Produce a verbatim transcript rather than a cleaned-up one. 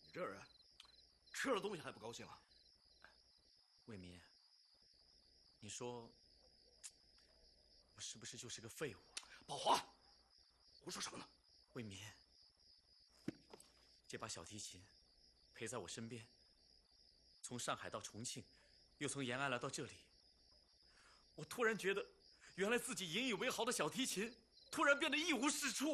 这人吃了东西还不高兴啊？ 卫民，你说我是不是就是个废物？ 宝华，胡说什么呢？ 卫民，这把小提琴陪在我身边，从上海到重庆，又从延安来到这里，我突然觉得，原来自己引以为豪的小提琴，突然变得一无是处。